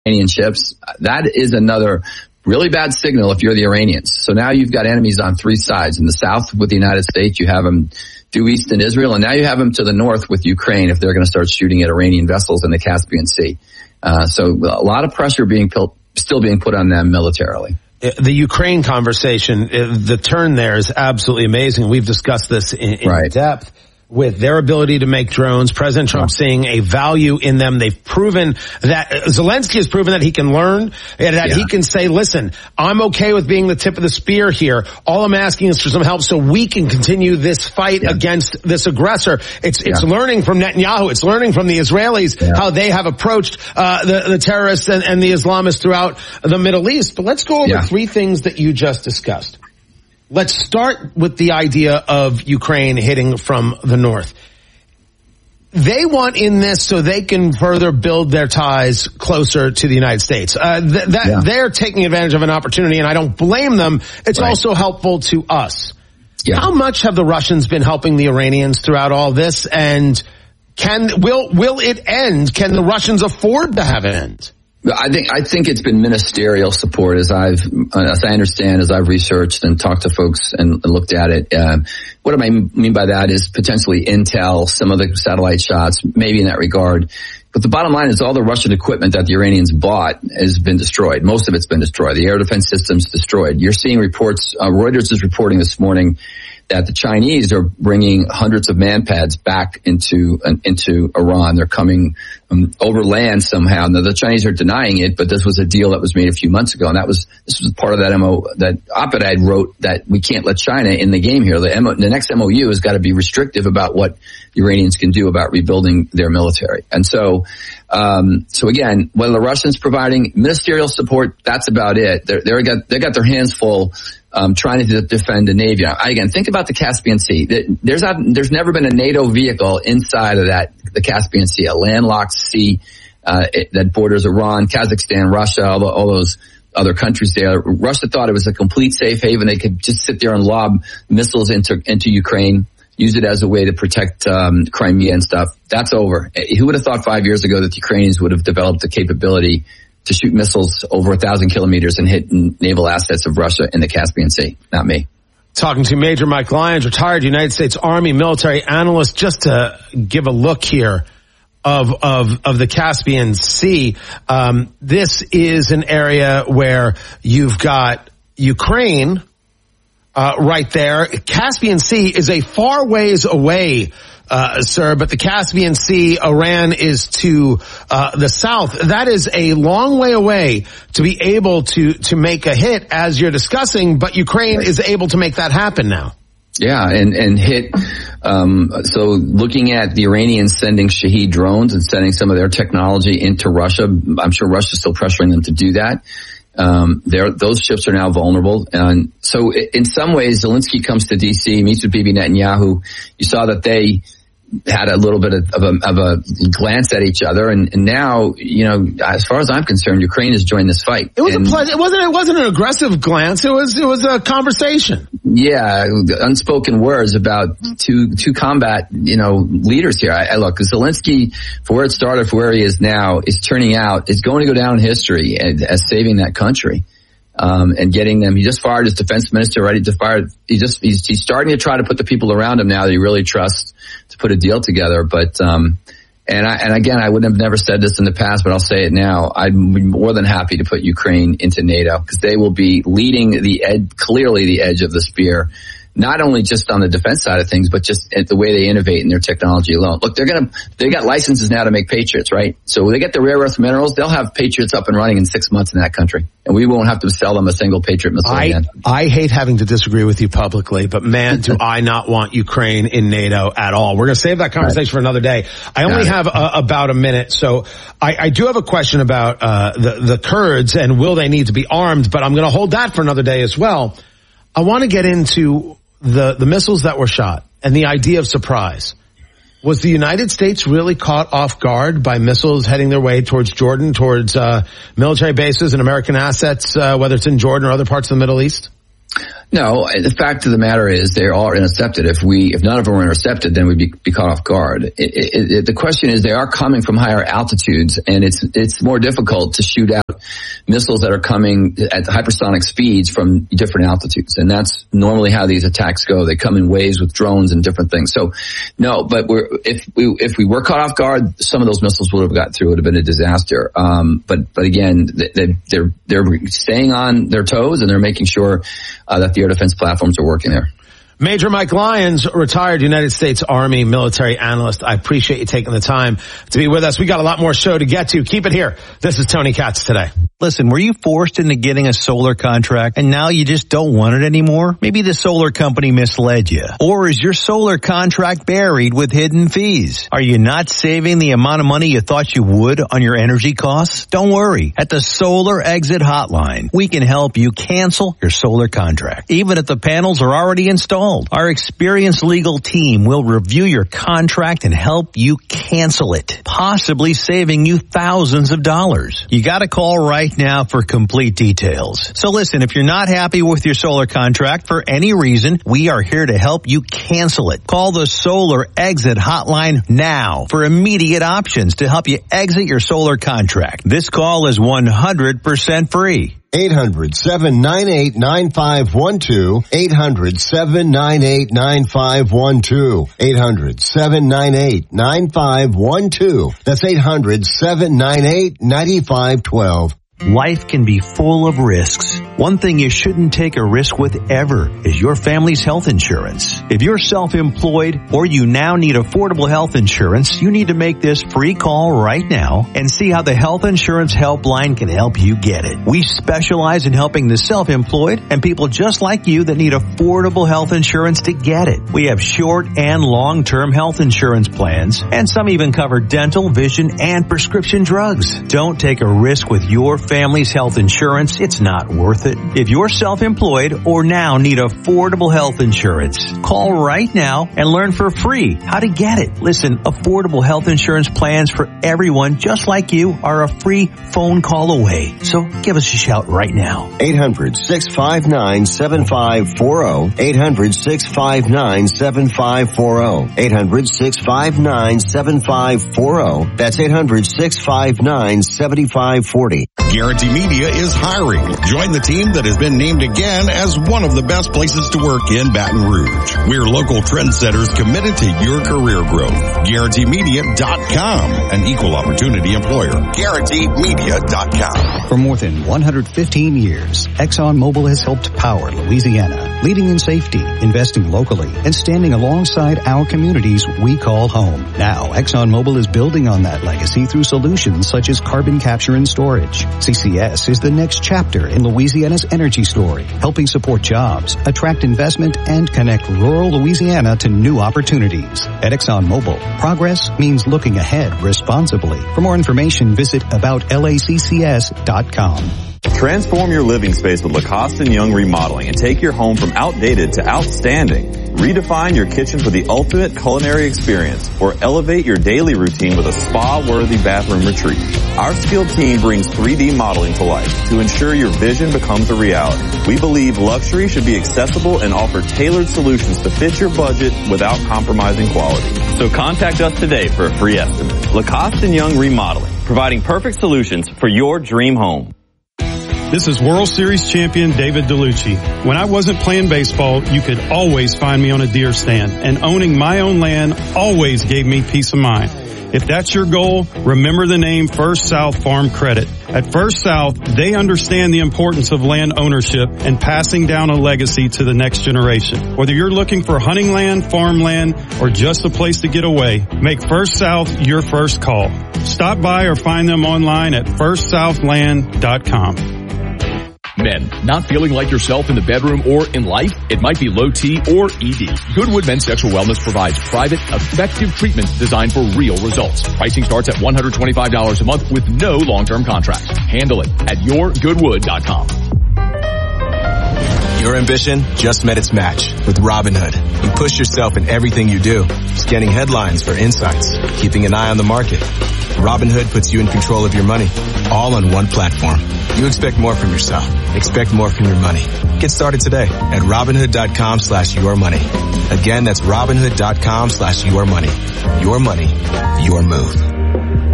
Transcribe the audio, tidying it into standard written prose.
Iranian ships, that is another really bad signal if you're the Iranians. So now you've got enemies on three sides. In the south with the United States, you have them due east in Israel, and now you have them to the north with Ukraine if they're going to start shooting at Iranian vessels in the Caspian Sea. So a lot of pressure still being put on them militarily. The Ukraine conversation, the turn there is absolutely amazing. We've discussed this in depth. With their ability to make drones, President Trump seeing a value in them. They've proven that Zelensky has proven that he can learn and that he can say, listen, I'm okay with being the tip of the spear here. All I'm asking is for some help so we can continue this fight against this aggressor. It's learning from Netanyahu. It's learning from the Israelis how they have approached the terrorists and the Islamists throughout the Middle East. But let's go over three things that you just discussed. Let's start with the idea of Ukraine hitting from the north. They want in this so they can further build their ties closer to the United States. They're taking advantage of an opportunity, and I don't blame them. It's also helpful to us. Yeah. How much have the Russians been helping the Iranians throughout all this? And will it end? Can the Russians afford to have it end? I think it's been ministerial support as I understand, as I've researched and talked to folks and looked at it. What I mean by that is potentially intel, some of the satellite shots, maybe in that regard. But the bottom line is all the Russian equipment that the Iranians bought has been destroyed. Most of it's been destroyed. The air defense system's destroyed. You're seeing reports, Reuters is reporting this morning that the Chinese are bringing hundreds of manpads back into Iran. They're coming over land somehow. Now the Chinese are denying it, but this was a deal that was made a few months ago, and this was part of that op-ed I wrote that we can't let China in the game here. The next MOU has got to be restrictive about what the Iranians can do about rebuilding their military. And so again, whether the Russians providing ministerial support, that's about it. They got their hands full. Trying to defend the Navy. Again, think about the Caspian Sea. There's never been a NATO vehicle inside of the Caspian Sea, a landlocked sea that borders Iran, Kazakhstan, Russia, all those other countries there. Russia thought it was a complete safe haven. They could just sit there and lob missiles into Ukraine, use it as a way to protect Crimea and stuff. That's over. Who would have thought 5 years ago that the Ukrainians would have developed the capability to shoot missiles over 1,000 kilometers and hit naval assets of Russia in the Caspian Sea? Not me. Talking to Major Mike Lyons, retired United States Army military analyst, just to give a look here of the Caspian Sea. This is an area where you've got Ukraine, right there. Caspian Sea is a far ways away, sir, but the Caspian Sea, Iran is to the south. That is a long way away to be able to make a hit, as you're discussing, but Ukraine is able to make that happen now. Yeah, and hit. So looking at the Iranians sending Shahed drones and sending some of their technology into Russia, I'm sure Russia's still pressuring them to do that. Those ships are now vulnerable. And so in some ways, Zelensky comes to DC, meets with Bibi Netanyahu. You saw that they had a little bit of a glance at each other, and now, as far as I'm concerned, Ukraine has joined this fight. It was it wasn't an aggressive glance. It was a conversation. Yeah, unspoken words about two combat, leaders here. Look, Zelensky, for where it started, for where he is now, is going to go down in history as saving that country. And getting them. He just fired his defense minister, ready to fire. He's starting to try to put the people around him now that he really trusts to put a deal together. But, and again, I would have never said this in the past, but I'll say it now. I'm more than happy to put Ukraine into NATO, because they will be leading clearly the edge of the spear. Not only just on the defense side of things, but just at the way they innovate in their technology alone. Look, they got licenses now to make Patriots, right? So when they get the rare earth minerals, they'll have Patriots up and running in 6 months in that country. And we won't have to sell them a single Patriot missile again. I hate having to disagree with you publicly, but man, do I not want Ukraine in NATO at all. We're going to save that conversation for another day. I only have about a minute. So I do have a question about the Kurds and will they need to be armed, but I'm going to hold that for another day as well. I want to get into the missiles that were shot and the idea of surprise. Was the United States really caught off guard by missiles heading their way towards Jordan, towards military bases and American assets, whether it's in Jordan or other parts of the Middle East? No, the fact of the matter is they are intercepted. If none of them were intercepted, then we'd be caught off guard. The question is they are coming from higher altitudes, and it's more difficult to shoot out missiles that are coming at hypersonic speeds from different altitudes. And that's normally how these attacks go. They come in waves with drones and different things. So no, but if we were caught off guard, some of those missiles would have got through. It would have been a disaster. But again, they're staying on their toes, and they're making sure that the air defense platforms are working there. Major Mike Lyons, retired United States Army military analyst. I appreciate you taking the time to be with us. We got a lot more show to get to. Keep it here. This is Tony Katz Today. Listen, were you forced into getting a solar contract and now you just don't want it anymore? Maybe the solar company misled you. Or is your solar contract buried with hidden fees? Are you not saving the amount of money you thought you would on your energy costs? Don't worry. At the Solar Exit Hotline, we can help you cancel your solar contract, even if the panels are already installed. Our experienced legal team will review your contract and help you cancel it, possibly saving you thousands of dollars. You got to call right now for complete details. So listen, if you're not happy with your solar contract for any reason, we are here to help you cancel it. Call the Solar Exit Hotline now for immediate options to help you exit your solar contract. This call is 100% free. 800-798-9512. 800-798-9512. 800-798-9512. That's 800-798-9512. Life can be full of risks. One thing you shouldn't take a risk with ever is your family's health insurance. If you're self-employed or you now need affordable health insurance, you need to make this free call right now and see how the Health Insurance Helpline can help you get it. We specialize in helping the self-employed and people just like you that need affordable health insurance to get it. We have short and long-term health insurance plans, and some even cover dental, vision, and prescription drugs. Don't take a risk with your family's health insurance. It's not worth it. If you're self-employed or now need affordable health insurance, call right now and learn for free how to get it. Listen, affordable health insurance plans for everyone just like you are a free phone call away. So give us a shout right now. 800-659-7540. 800-659-7540. 800-659-7540. That's 800-659-7540. Guarantee Media is hiring. Join the team that has been named again as one of the best places to work in Baton Rouge. We're local trendsetters committed to your career growth. GuaranteeMedia.com, an equal opportunity employer. GuaranteeMedia.com. For more than 115 years, ExxonMobil has helped power Louisiana, leading in safety, investing locally, and standing alongside our communities we call home. Now, ExxonMobil is building on that legacy through solutions such as carbon capture and storage. CCS is the next chapter in Louisiana's energy story, helping support jobs, attract investment, and connect rural Louisiana to new opportunities. At ExxonMobil, progress means looking ahead responsibly. For more information, visit aboutlaccs.com. Transform your living space with Lacoste & Young Remodeling and take your home from outdated to outstanding. Redefine your kitchen for the ultimate culinary experience or elevate your daily routine with a spa-worthy bathroom retreat. Our skilled team brings 3D modeling to life to ensure your vision becomes a reality. We believe luxury should be accessible and offer tailored solutions to fit your budget without compromising quality. So contact us today for a free estimate. Lacoste & Young Remodeling, providing perfect solutions for your dream home. This is World Series champion David DeLucci. When I wasn't playing baseball, you could always find me on a deer stand, and owning my own land always gave me peace of mind. If that's your goal, remember the name First South Farm Credit. At First South, they understand the importance of land ownership and passing down a legacy to the next generation. Whether you're looking for hunting land, farmland, or just a place to get away, make First South your first call. Stop by or find them online at firstsouthland.com. Men, not feeling like yourself in the bedroom or in life? It might be low T or ED. Goodwood Men's Sexual Wellness provides private, effective treatments designed for real results. Pricing starts at $125 a month with no long-term contracts. Handle it at yourgoodwood.com. Your ambition just met its match with Robinhood. You push yourself in everything you do, scanning headlines for insights, keeping an eye on the market. Robinhood puts you in control of your money, all on one platform. You expect more from yourself. Expect more from your money. Get started today at Robinhood.com/yourmoney. Again, that's Robinhood.com/yourmoney. Your money, your move.